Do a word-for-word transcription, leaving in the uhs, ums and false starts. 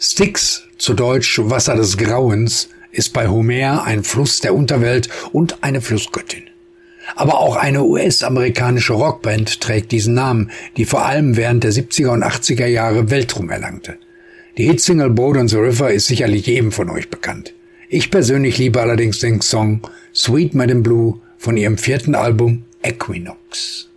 Styx, zu Deutsch Wasser des Grauens, ist bei Homer ein Fluss der Unterwelt und eine Flussgöttin. Aber auch eine U S-amerikanische Rockband trägt diesen Namen, die vor allem während der siebziger und achtziger Jahre Weltruhm erlangte. Die Hitsingle Boat on the River ist sicherlich jedem von euch bekannt. Ich persönlich liebe allerdings den Song Sweet Madam Blue von ihrem vierten Album Equinox.